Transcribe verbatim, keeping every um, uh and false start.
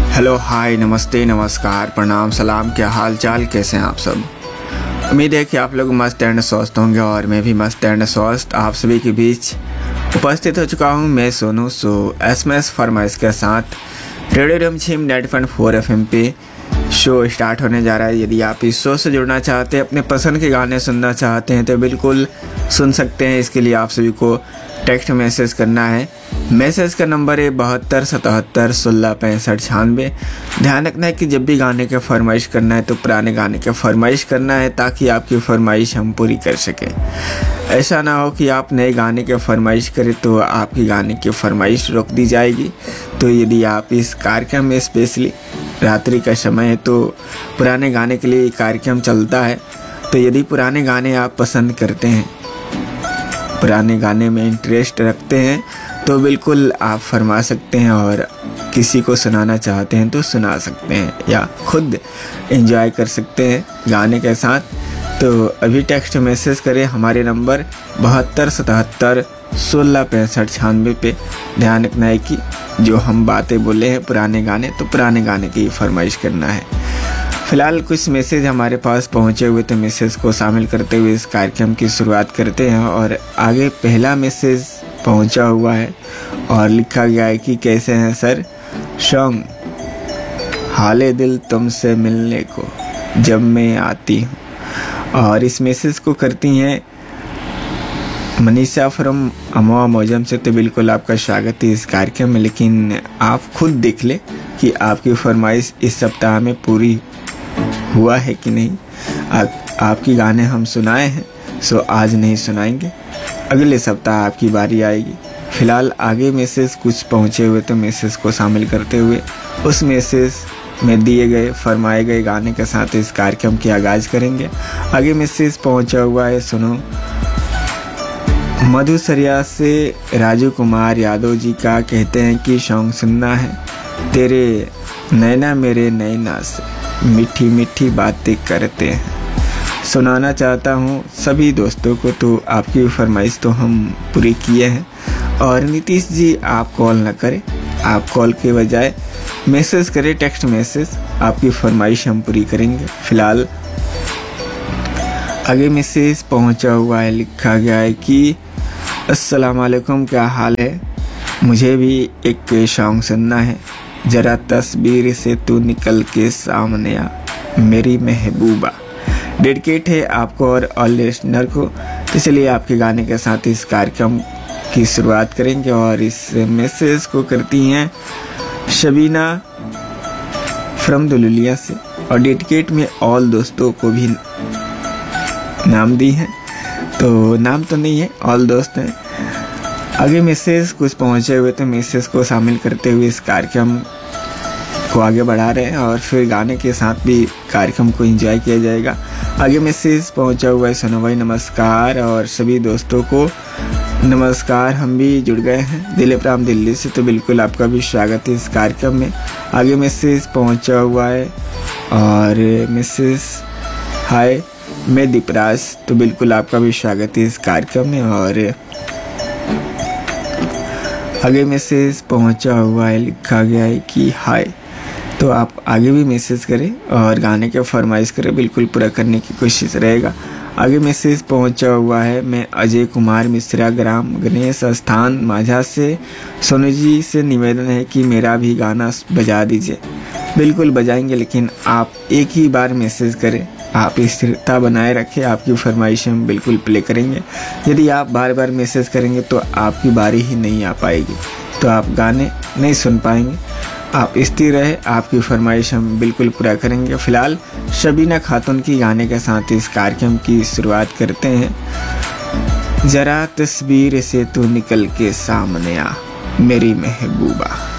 Hello, हाय, नमस्ते, नमस्कार, प्रणाम, सलाम। क्या हाल चाल, कैसे हैं आप सब? उम्मीद है कि आप लोग मस्त एंड स्वस्थ होंगे और मैं भी मस्त एंड स्वस्थ आप सभी के बीच उपस्थित हो चुका हूं। मैं सोनू सो एस एम एस फरमाइश के साथ radio रमझिम ninety point four F M पे शो स्टार्ट होने जा रहा है। यदि आप इस शो से जुड़ना चाहते हैं, अपने पसंद के गाने सुनना चाहते हैं तो बिल्कुल सुन सकते हैं। इसके लिए आप सभी को टेक्स्ट मैसेज करना है। मैसेज का नंबर है बहत्तर सतहत्तर सोलह पैंसठ छियानवे। ध्यान रखना है कि जब भी गाने का फरमाइश करना है तो पुराने गाने का फरमाइश करना है, ताकि आपकी फरमाइश हम पूरी कर सकें। ऐसा ना हो कि आप नए गाने के फरमाइश करें तो आपकी गाने की फरमाइश रोक दी जाएगी। तो यदि आप इस कार्यक्रम में स्पेशली रात्रि का समय है तो पुराने गाने के लिए कार्यक्रम चलता है। तो यदि पुराने गाने आप पसंद करते हैं, पुराने गाने में इंटरेस्ट रखते हैं तो बिल्कुल आप फरमा सकते हैं, और किसी को सुनाना चाहते हैं तो सुना सकते हैं या खुद एंजॉय कर सकते हैं गाने के साथ। तो अभी टेक्स्ट मैसेज करें हमारे नंबर बहत्तर सतहत्तर सोलह पैंसठ छियानवे पे। ध्यान रखना है कि जो हम बातें बोले हैं पुराने गाने, तो पुराने गाने की फरमाइश करना है। फिलहाल कुछ मैसेज हमारे पास पहुंचे हुए, तो मैसेज को शामिल करते हुए इस कार्यक्रम की शुरुआत करते हैं। और आगे पहला मैसेज पहुंचा हुआ है और लिखा गया है कि कैसे हैं सर, सॉन्ग हाले दिल तुमसे मिलने को जब मैं आती हूँ। और इस मैसेज को करती हैं मनीषा फ्रॉम अमवा मौजम से। तो बिल्कुल आपका स्वागत है इस कार्यक्रम में, लेकिन आप खुद देख ले कि आपकी फरमाइश इस सप्ताह में पूरी हुआ है कि नहीं। आ, आपकी गाने हम सुनाए हैं, सो आज नहीं सुनाएंगे, अगले सप्ताह आपकी बारी आएगी। फिलहाल आगे मैसेज कुछ पहुंचे हुए, तो मैसेज को शामिल करते हुए उस मैसेज में दिए गए फरमाए गए गाने के साथ इस कार्यक्रम की आगाज करेंगे। आगे मैसेज पहुंचा हुआ है, सुनो। मधुसरिया से राजू कुमार यादव जी का कहते हैं कि सॉन्ग सुनना है तेरे नैना मेरे नैना से मीठी मीठी बातें करते हैं। सुनाना चाहता हूँ सभी दोस्तों को, तो आपकी फरमाइश तो हम पूरी किए हैं। और नीतीश जी आप कॉल न करें, आप कॉल के बजाय मैसेज करें, टेक्स्ट मैसेज, आपकी फरमाइश हम पूरी करेंगे। फिलहाल आगे मैसेज पहुंचा हुआ है, लिखा गया है कि अस्सलाम वालेकुम, क्या हाल है, मुझे भी एक सॉन्ग सुनना है, जरा तस्वीर से तू निकल के सामने आ मेरी महबूबा। डेडिकेट है आपको और ऑल लिसनर को, इसलिए आपके गाने के साथ इस कार्यक्रम की शुरुआत करेंगे। और इस मैसेज को करती हैं शबीना फ्रॉम दुलुलिया से, और डेडिकेट में ऑल दोस्तों को भी नाम दी है, तो नाम तो नहीं है, ऑल दोस्त हैं। आगे मैसेज कुछ पहुंचे हुए, तो मैसेज को शामिल करते हुए इस कार्यक्रम को आगे बढ़ा रहे हैं, और फिर गाने के साथ भी कार्यक्रम को एंजॉय किया जाएगा। आगे मैसेज पहुंचा हुआ है, सुनो भाई नमस्कार, और सभी दोस्तों को नमस्कार। हम भी जुड़ गए हैं दिलीप राम दिल्ली से, तो बिल्कुल आपका भी स्वागत है इस कार्यक्रम में। आगे मैसेज पहुंचा हुआ है और मैसेज हाय मैं दीपराज, तो बिल्कुल आपका भी स्वागत है इस कार्यक्रम में। और आगे मैसेज पहुंचा हुआ है, लिखा गया है कि हाय, तो आप आगे भी मैसेज करें और गाने के फरमाइश करें, बिल्कुल पूरा करने की कोशिश रहेगा। आगे मैसेज पहुंचा हुआ है, मैं अजय कुमार मिश्रा, ग्राम गणेश स्थान माझा से, सोनू जी से निवेदन है कि मेरा भी गाना बजा दीजिए। बिल्कुल बजाएंगे, लेकिन आप एक ही बार मैसेज करें, आप स्थिरता बनाए रखें, आपकी फरमाइश हम बिल्कुल प्ले करेंगे। यदि आप बार बार मैसेज करेंगे तो आपकी बारी ही नहीं आ पाएगी, तो आप गाने नहीं सुन पाएंगे। आप स्थिर रहे, आपकी फरमाइश हम बिल्कुल पूरा करेंगे। फिलहाल शबीना खातून की गाने के साथ इस कार्यक्रम की शुरुआत करते हैं। जरा तस्वीर से तू निकल के सामने आ मेरी महबूबा।